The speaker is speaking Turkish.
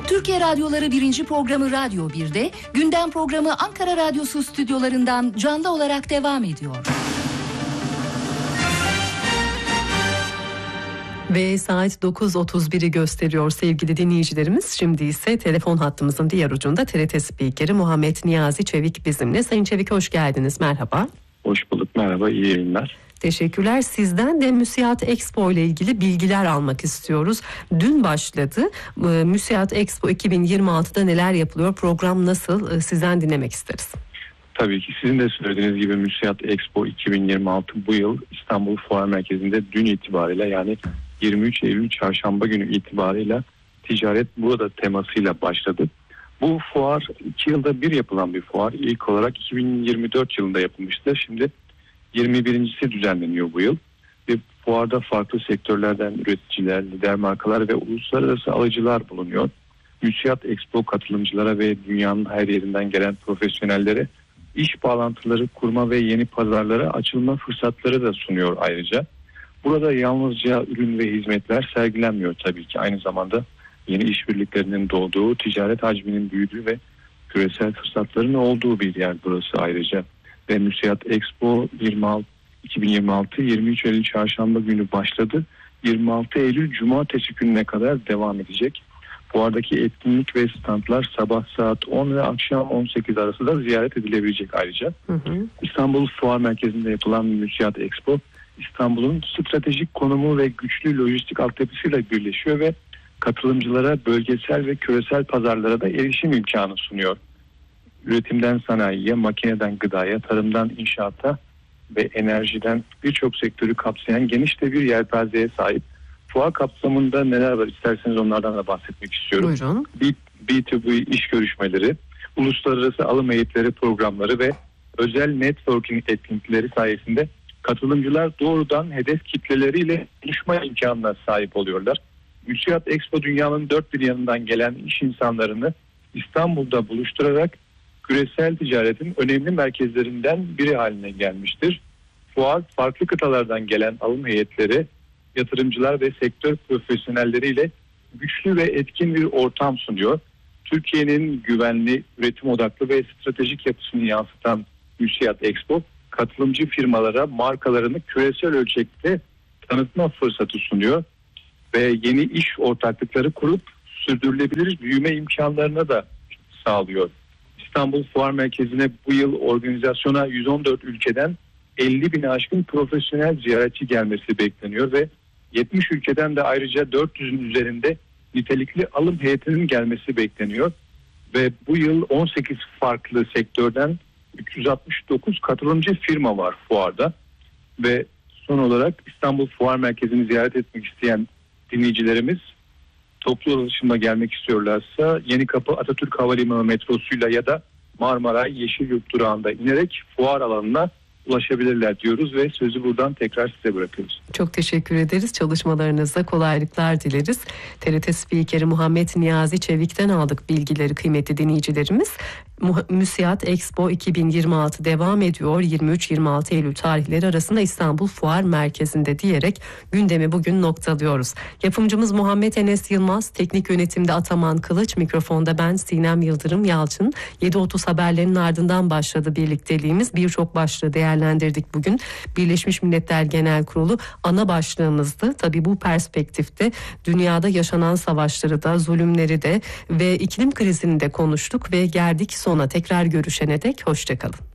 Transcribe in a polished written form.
Türkiye Radyoları 1. programı Radyo 1'de, gündem programı Ankara Radyosu stüdyolarından canlı olarak devam ediyor. Ve saat 9.31'i gösteriyor sevgili dinleyicilerimiz. Şimdi ise telefon hattımızın diğer ucunda TRT Spikeri Muhammed Niyazi Çevik bizimle. Sayın Çevik, hoş geldiniz, merhaba. Hoş bulduk, merhaba, iyi yayınlar. Teşekkürler. Sizden de Müsiat Expo ile ilgili bilgiler almak istiyoruz. Dün başladı. Müsiat Expo 2026'da neler yapılıyor? Program nasıl? Sizden dinlemek isteriz. Tabii ki sizin de söylediğiniz gibi Müsiat Expo 2026 bu yıl İstanbul Fuar Merkezi'nde dün itibariyle, yani 23 Eylül Çarşamba günü itibariyle ticaret burada temasıyla başladı. Bu fuar 2 yılda bir yapılan bir fuar. İlk olarak 2024 yılında yapılmıştı. Şimdi 21.si düzenleniyor bu yıl. Ve fuarda farklı sektörlerden üreticiler, lider markalar ve uluslararası alıcılar bulunuyor. Müsiat Expo katılımcılara ve dünyanın her yerinden gelen profesyonellere iş bağlantıları kurma ve yeni pazarlara açılma fırsatları da sunuyor ayrıca. Burada yalnızca ürün ve hizmetler sergilenmiyor tabii ki. Aynı zamanda yeni işbirliklerinin doğduğu, ticaret hacminin büyüdüğü ve küresel fırsatların olduğu bir yer burası ayrıca. Ve Müsiat Expo 2026 23 Eylül Çarşamba günü başladı. 26 Eylül Cumartesi gününe kadar devam edecek. Fuardaki etkinlik ve standlar sabah saat 10 ve akşam 18 arası da ziyaret edilebilecek ayrıca. İstanbul Fuar Merkezi'nde yapılan Müsiat Expo, İstanbul'un stratejik konumu ve güçlü lojistik altyapısıyla birleşiyor ve katılımcılara bölgesel ve küresel pazarlara da erişim imkanı sunuyor. Üretimden sanayiye, makineden gıdaya, tarımdan inşaata ve enerjiden birçok sektörü kapsayan geniş de bir yelpazeye sahip. Fuar kapsamında neler var, isterseniz onlardan da bahsetmek istiyorum. Buyurun. B2B iş görüşmeleri, uluslararası alım heyetleri programları ve özel networking etkinlikleri sayesinde katılımcılar doğrudan hedef kitleleriyle buluşma imkanına sahip oluyorlar. Müsiat Expo dünyanın dört bir yanından gelen iş insanlarını İstanbul'da buluşturarak küresel ticaretin önemli merkezlerinden biri haline gelmiştir. Fuar farklı kıtalardan gelen alım heyetleri, yatırımcılar ve sektör profesyonelleriyle güçlü ve etkin bir ortam sunuyor. Türkiye'nin güvenli, üretim odaklı ve stratejik yapısını yansıtan Müsiat Expo, katılımcı firmalara markalarını küresel ölçekte tanıtma fırsatı sunuyor ve yeni iş ortaklıkları kurup sürdürülebilir büyüme imkanlarına da sağlıyor. İstanbul Fuar Merkezi'ne bu yıl organizasyona 114 ülkeden 50 bini aşkın profesyonel ziyaretçi gelmesi bekleniyor ve 70 ülkeden de ayrıca 400'ün üzerinde nitelikli alım heyetinin gelmesi bekleniyor. Ve bu yıl 18 farklı sektörden 369 katılımcı firma var fuarda. Ve son olarak İstanbul Fuar Merkezi'ni ziyaret etmek isteyen dinleyicilerimiz toplu ulaşımla gelmek istiyorlarsa Yenikapı Atatürk Havalimanı metrosuyla ya da Marmaray Yeşilyurt durağında inerek fuar alanına ulaşabilirler diyoruz ve sözü buradan tekrar size bırakıyoruz. Çok teşekkür ederiz. Çalışmalarınızda kolaylıklar dileriz. TRT Spikeri Muhammed Niyazi Çevik'ten aldık bilgileri kıymetli dinleyicilerimiz. Müsiat Expo 2026 devam ediyor. 23-26 Eylül tarihleri arasında İstanbul Fuar Merkezi'nde diyerek gündemi bugün noktalıyoruz. Yapımcımız Muhammed Enes Yılmaz, teknik yönetimde Ataman Kılıç, mikrofonda ben Sinem Yıldırım Yalçın. 7.30 haberlerinin ardından başladı birlikteliğimiz. Birçok başlığı değerlendirdik bugün. Birleşmiş Milletler Genel Kurulu ana başlığımızdı. Tabii bu perspektifte dünyada yaşanan savaşları da, zulümleri de ve iklim krizini de konuştuk ve geldik sona. Tekrar görüşene dek hoşça kalın.